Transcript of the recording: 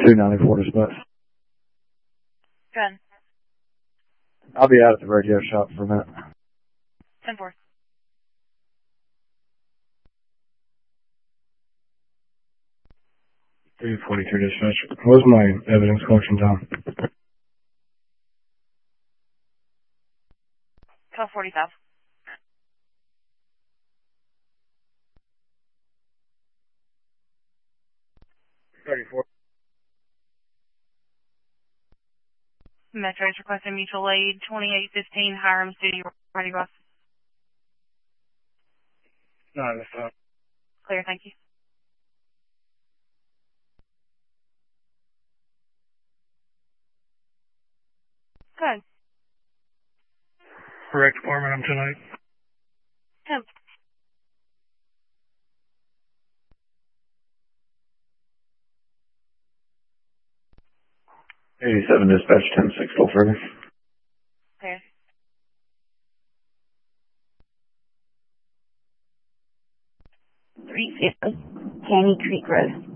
294 dispatch. Good. I'll be out at the radio shop for a minute. 10-4. 343 dispatch. What's my evidence collection time? 12:45. Metro is requesting mutual aid 2815 Hiram City. Ready, boss? No, that's fine. Clear, thank you. Good. Correct department, I'm tonight. 10. '87 dispatch 10-6 full further. Clear. 350 Caney Creek Road.